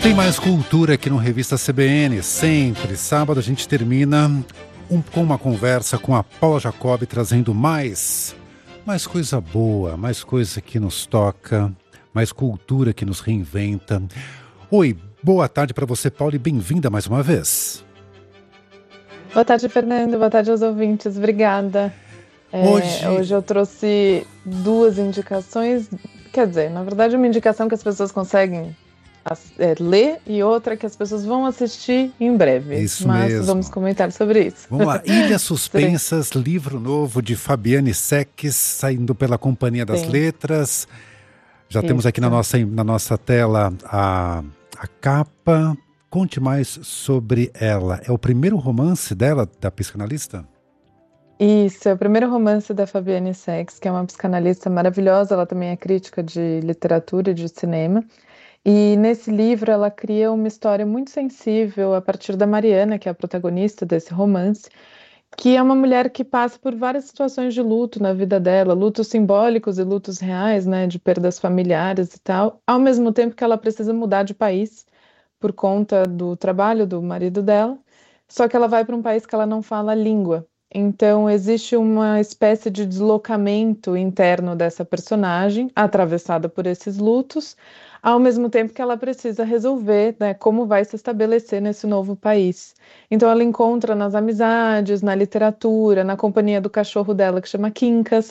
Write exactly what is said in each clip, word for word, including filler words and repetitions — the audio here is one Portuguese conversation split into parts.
Tem mais cultura aqui no Revista C B N. Sempre, sábado, a gente termina um, com uma conversa com a Paula Jacob, trazendo mais, mais coisa boa, mais coisa que nos toca, mais cultura que nos reinventa. Oi, boa tarde para você, Paula, e bem-vinda mais uma vez. Boa tarde, Fernando. Boa tarde aos ouvintes. Obrigada. É, Hoje... hoje eu trouxe duas indicações. Quer dizer, na verdade, uma indicação que as pessoas conseguem é, ler e outra que as pessoas vão assistir em breve. Isso Mas mesmo. Vamos comentar sobre isso. Vamos lá. Ilhas Suspensas, livro novo de Fabiane Seques, saindo pela Companhia das Sim. Letras. Já Isso. temos aqui na nossa, na nossa tela a, a capa. Conte mais sobre ela. É o primeiro romance dela, da psicanalista? Isso, é o primeiro romance da Fabiane Seques, que é uma psicanalista maravilhosa. Ela também é crítica de literatura e de cinema. E nesse livro ela cria uma história muito sensível a partir da Mariana, que é a protagonista desse romance, que é uma mulher que passa por várias situações de luto na vida dela, lutos simbólicos e lutos reais, né, de perdas familiares e tal, ao mesmo tempo que ela precisa mudar de país por conta do trabalho do marido dela, só que ela vai para um país que ela não fala a língua. Então existe uma espécie de deslocamento interno dessa personagem, atravessada por esses lutos, ao mesmo tempo que ela precisa resolver, né, como vai se estabelecer nesse novo país. Então ela encontra nas amizades, na literatura, na companhia do cachorro dela, que chama Quincas,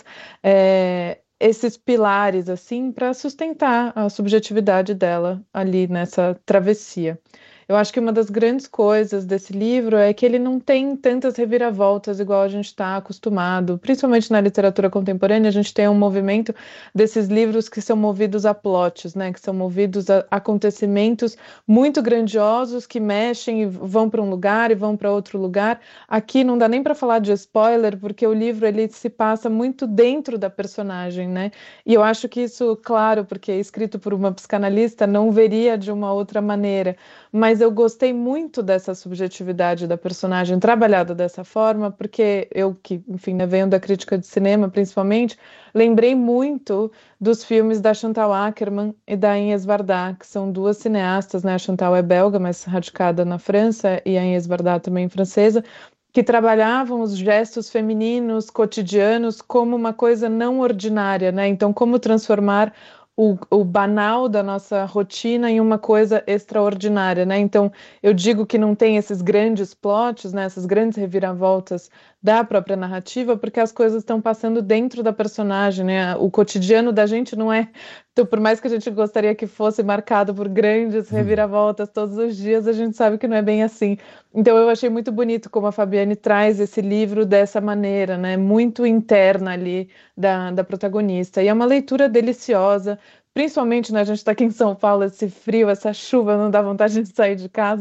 é, esses pilares assim para sustentar a subjetividade dela ali nessa travessia. Eu acho que uma das grandes coisas desse livro é que ele não tem tantas reviravoltas igual a gente está acostumado, principalmente na literatura contemporânea. A gente tem um movimento desses livros que são movidos a plots, né? Que são movidos a acontecimentos muito grandiosos que mexem e vão para um lugar e vão para outro lugar. Aqui não dá nem para falar de spoiler, porque o livro ele se passa muito dentro da personagem, né? E eu acho que isso, claro, porque é escrito por uma psicanalista, não veria de uma outra maneira. Mas eu gostei muito dessa subjetividade da personagem trabalhada dessa forma, porque eu, que, enfim, né, venho da crítica de cinema, principalmente, lembrei muito dos filmes da Chantal Akerman e da Agnès Varda, que são duas cineastas, né? A Chantal é belga, mas radicada na França, e a Agnès Varda também francesa, que trabalhavam os gestos femininos cotidianos como uma coisa não ordinária, né? Então, como transformar O, o banal da nossa rotina em uma coisa extraordinária, né? Então, eu digo que não tem esses grandes plots, né? Essas grandes reviravoltas da própria narrativa, porque as coisas estão passando dentro da personagem, né? O cotidiano da gente não é... Então, por mais que a gente gostaria que fosse marcado por grandes reviravoltas todos os dias, a gente sabe que não é bem assim. Então, eu achei muito bonito como a Fabiane traz esse livro dessa maneira, né? Muito interna ali da, da protagonista. E é uma leitura deliciosa, principalmente, né, a gente está aqui em São Paulo, esse frio, essa chuva, não dá vontade de sair de casa.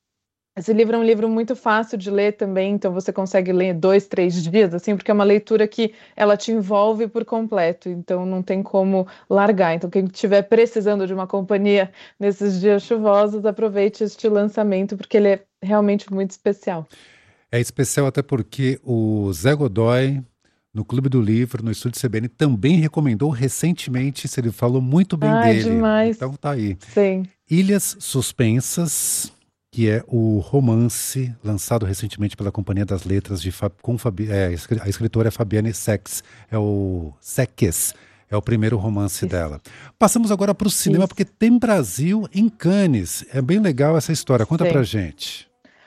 Esse livro é um livro muito fácil de ler também, então você consegue ler dois, três dias, assim, porque é uma leitura que ela te envolve por completo, então não tem como largar. Então quem estiver precisando de uma companhia nesses dias chuvosos, aproveite este lançamento, porque ele é realmente muito especial. É especial até porque o Zé Godoy, no Clube do Livro, no Estúdio C B N, também recomendou recentemente, se ele falou muito bem Ah, dele. demais. Então tá aí. Sim. Ilhas Suspensas, que é o romance lançado recentemente pela Companhia das Letras, de, com Fabi, é, a escritora é Fabiane Seques, é o Seques, é o primeiro romance Isso. dela. Passamos agora para o cinema, Isso. porque tem Brasil em Cannes. É bem legal essa história. Conta Sim. pra gente.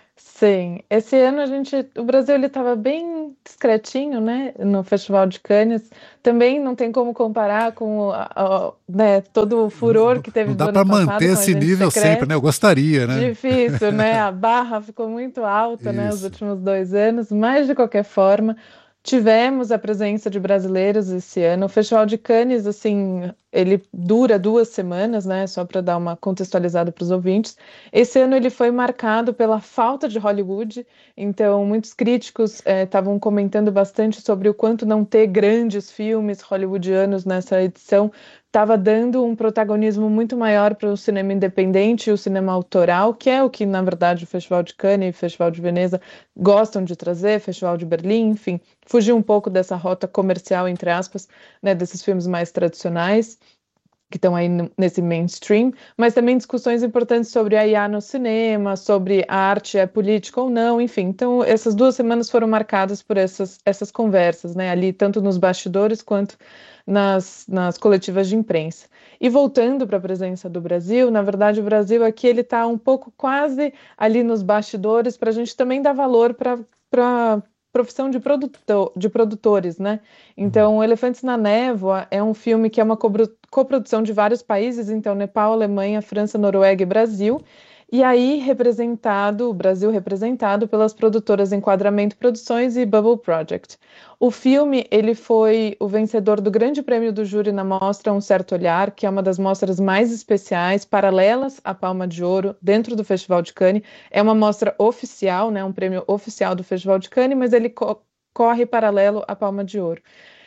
Sim, esse ano a gente, o Brasil ele estava bem discretinho, né, no Festival de Cannes. Também não tem como comparar com a, a, né, todo o furor que teve Não do dá ano para passado manter com esse Agente nível sempre, né? Eu Secreto. gostaria, né? Difícil, né? A barra ficou muito alta, né, os Isso. últimos dois anos, mas de qualquer forma, tivemos a presença de brasileiros esse ano. O Festival de Cannes, assim, ele dura duas semanas, né? Só para dar uma contextualizada para os ouvintes. Esse ano ele foi marcado pela falta de Hollywood, então muitos críticos estavam comentando bastante sobre o quanto não ter grandes filmes hollywoodianos nessa edição estava dando um protagonismo muito maior para o cinema independente e o cinema autoral, que é o que, na verdade, o Festival de Cannes e o Festival de Veneza gostam de trazer, Festival de Berlim, enfim, fugir um pouco dessa rota comercial, entre aspas, né, desses filmes mais tradicionais. que estão aí nesse mainstream, mas também discussões importantes sobre a I A no cinema, sobre a arte é política ou não, enfim. Então, essas duas semanas foram marcadas por essas, essas conversas, né, ali, tanto nos bastidores quanto nas, nas coletivas de imprensa. E voltando para a presença do Brasil, na verdade, o Brasil aqui ele está um pouco quase ali nos bastidores para a gente também dar valor para para profissão de, produtor, de produtores, né? Então, Elefantes na Névoa é um filme que é uma coprodução de vários países, então Nepal, Alemanha, França, Noruega e Brasil, e aí representado, o Brasil representado pelas produtoras Enquadramento Produções e Bubble Project. O filme, ele foi o vencedor do Grande Prêmio do Júri na mostra Um Certo Olhar, que é uma das mostras mais especiais, paralelas à Palma de Ouro, dentro do Festival de Cannes. É uma mostra oficial, né, um prêmio oficial do Festival de Cannes, mas ele co- corre paralelo à Palma de Ouro.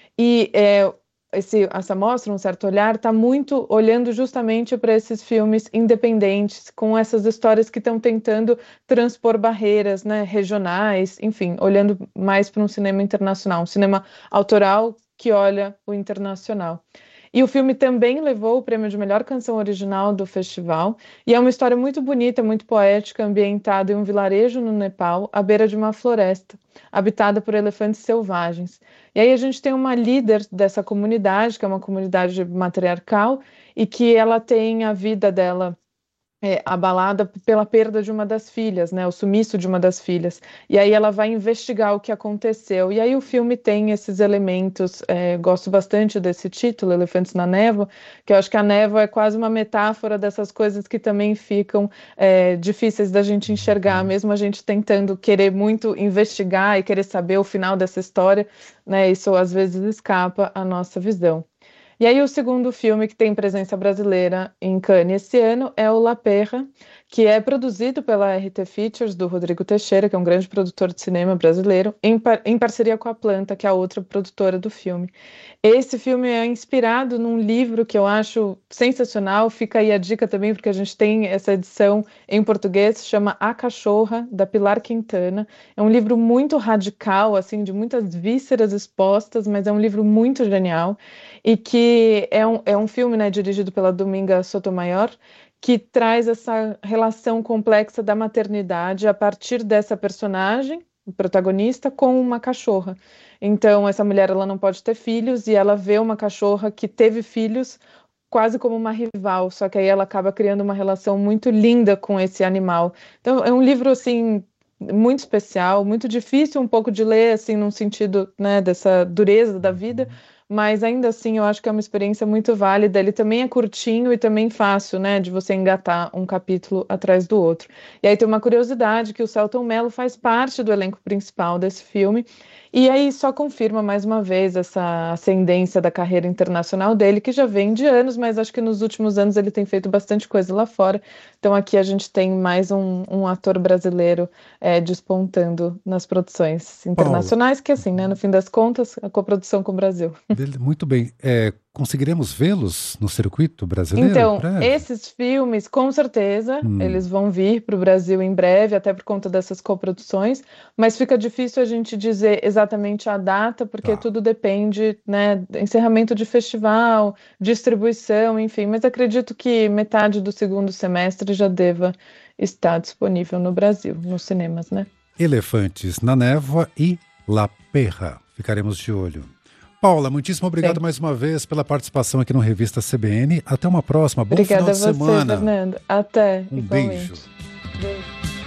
E é, esse, essa mostra, Um Certo Olhar, está muito olhando justamente para esses filmes independentes, com essas histórias que estão tentando transpor barreiras, né, regionais, enfim, olhando mais para um cinema internacional, um cinema autoral que olha o internacional. E o filme também levou o prêmio de melhor canção original do festival, e é uma história muito bonita, muito poética, ambientada em um vilarejo no Nepal, à beira de uma floresta, habitada por elefantes selvagens. E aí a gente tem uma líder dessa comunidade, que é uma comunidade matriarcal, e que ela tem a vida dela é, abalada pela perda de uma das filhas, né, o sumiço de uma das filhas. E aí ela vai investigar o que aconteceu. E aí o filme tem esses elementos, é, gosto bastante desse título, Elefantes na Névoa, que eu acho que a névoa é quase uma metáfora dessas coisas que também ficam é, difíceis da gente enxergar, mesmo a gente tentando querer muito investigar e querer saber o final dessa história, né, isso às vezes escapa à nossa visão. E aí o segundo filme que tem presença brasileira em Cannes esse ano é o La Perra, que é produzido pela R T Features, do Rodrigo Teixeira, que é um grande produtor de cinema brasileiro, em, par em parceria com a Planta, que é a outra produtora do filme. Esse filme é inspirado num livro que eu acho sensacional, fica aí a dica também, porque a gente tem essa edição em português, chama A Cachorra, da Pilar Quintana. É um livro muito radical, assim, de muitas vísceras expostas, mas é um livro muito genial, e que é um, é um filme, né, dirigido pela Dominga Sotomayor, que traz essa relação complexa da maternidade a partir dessa personagem, o protagonista, com uma cachorra. Então, essa mulher ela não pode ter filhos e ela vê uma cachorra que teve filhos quase como uma rival, só que aí ela acaba criando uma relação muito linda com esse animal. Então, é um livro, assim, muito especial, muito difícil um pouco de ler, assim, num sentido, né, dessa dureza da vida, mas ainda assim eu acho que é uma experiência muito válida. Ele também é curtinho e também fácil, né, de você engatar um capítulo atrás do outro. E aí tem uma curiosidade que o Selton Mello faz parte do elenco principal desse filme, e aí só confirma mais uma vez essa ascendência da carreira internacional dele, que já vem de anos, mas acho que nos últimos anos ele tem feito bastante coisa lá fora. Então aqui a gente tem mais um, um ator brasileiro é, despontando nas produções internacionais, que assim, né, no fim das contas, a coprodução com o Brasil. Muito bem. É, conseguiremos vê-los no circuito brasileiro? Então, esses filmes, com certeza, hum. eles vão vir para o Brasil em breve, até por conta dessas coproduções, mas fica difícil a gente dizer exatamente a data, porque tá. tudo depende, né, encerramento de festival, distribuição, enfim, mas acredito que metade do segundo semestre já deva estar disponível no Brasil, nos cinemas, né? Elefantes na Névoa e La Perra. Ficaremos de olho. Paula, muitíssimo obrigado Sim. mais uma vez pela participação aqui no Revista C B N. Até uma próxima. Bom Obrigada final de a você, semana. Fernando. Até. Um igualmente. beijo. beijo.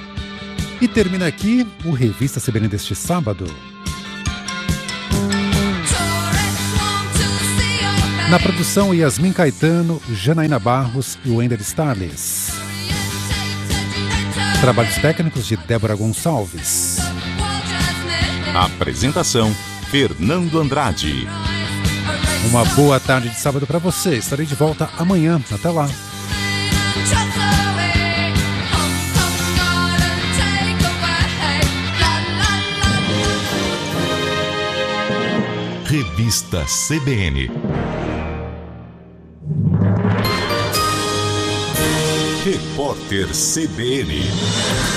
E termina aqui o Revista C B N deste sábado. Na produção, Yasmin Caetano, Janaína Barros e Wender Starles. Trabalhos técnicos de Débora Gonçalves. Apresentação, Fernando Andrade. Uma boa tarde de sábado para você. Estarei de volta amanhã. Até lá. Revista C B N. Repórter C B N.